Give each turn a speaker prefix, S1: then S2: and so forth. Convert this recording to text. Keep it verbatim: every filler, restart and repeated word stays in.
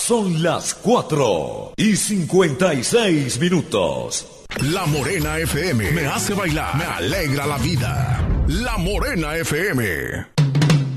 S1: Son las cuatro y cincuenta y seis minutos.
S2: La Morena F M me hace bailar, me alegra la vida. La Morena F M.